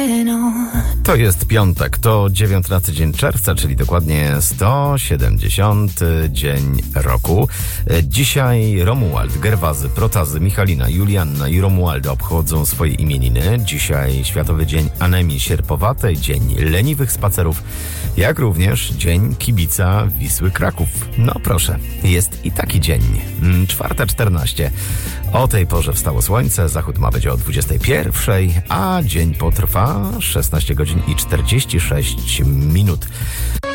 To jest piątek, to 19 dzień czerwca, czyli dokładnie 170 dzień roku. Dzisiaj Romuald, Gerwazy, Protazy, Michalina, Julianna i Romualdo obchodzą swoje imieniny. Dzisiaj Światowy Dzień Anemii Sierpowatej, Dzień Leniwych Spacerów, jak również Dzień Kibica Wisły Kraków. No proszę, jest i taki dzień. 4:14. O tej porze wstało słońce, zachód ma być o 21:00, a dzień potrwa 16 godzin i 46 minut.